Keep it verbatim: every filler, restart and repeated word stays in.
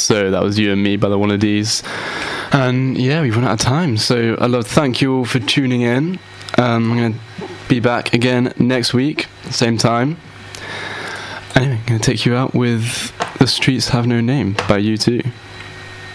So that was You and Me by the Wannadies. And yeah, we've run out of time. So I'd love to thank you all for tuning in. Um, I'm going to be back again next week, same time. Anyway, I'm going to take you out with The Streets Have No Name by U two.